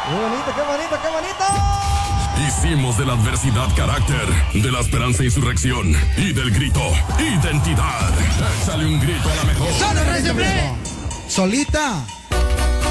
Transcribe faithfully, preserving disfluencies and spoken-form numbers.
¡Qué bonito, qué bonito, qué bonito! Hicimos de la adversidad carácter, de la esperanza insurrección y del grito identidad. Échale un grito a la mejor. ¡Solo Recio Play! Solita.